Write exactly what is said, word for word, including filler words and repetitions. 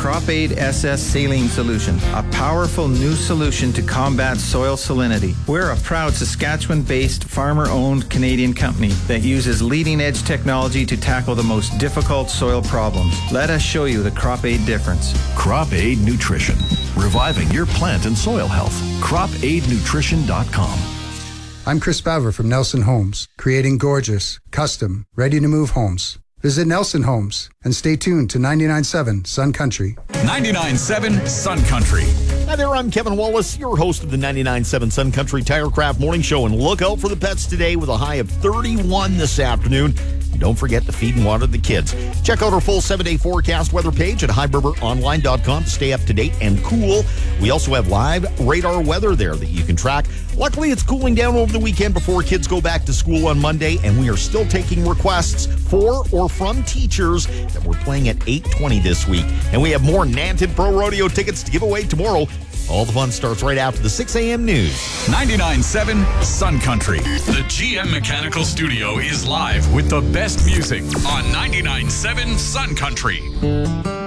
Crop Aid S S Saline Solution, a powerful new solution to combat soil salinity. We're a proud Saskatchewan-based, farmer-owned Canadian company that uses leading-edge technology to tackle the most difficult soil problems. Let us show you the Crop Aid difference. Crop Aid Nutrition, reviving your plant and soil health. crop aid nutrition dot com. I'm Chris Baver from Nelson Homes, creating gorgeous, custom, ready-to-move homes. Visit Nelson Homes and stay tuned to ninety-nine point seven Sun Country. ninety-nine point seven Sun Country. Hi there, I'm Kevin Wallace, your host of the ninety-nine point seven Sun Country Tirecraft Morning Show. And look out for the pets today with a high of thirty-one this afternoon. And don't forget to feed and water the kids. Check out our full seven-day forecast weather page at high berber online dot com to stay up to date and cool. We also have live radar weather there that you can track. Luckily, it's cooling down over the weekend before kids go back to school on Monday, and we are still taking requests for or from teachers that we're playing at eight twenty this week. And we have more Nanton Pro Rodeo tickets to give away tomorrow. All the fun starts right after the six a.m. news. ninety-nine point seven Sun Country. The G M Mechanical Studio is live with the best music on ninety-nine point seven Sun Country.